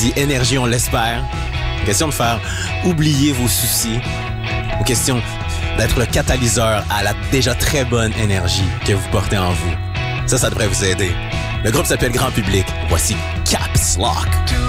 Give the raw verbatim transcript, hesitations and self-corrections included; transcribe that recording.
dit énergie, on l'espère. Question de faire oublier vos soucis. Une question d'être le catalyseur à la déjà très bonne énergie que vous portez en vous. Ça, ça devrait vous aider. Le groupe s'appelle Grand Public. Voici Caps Lock.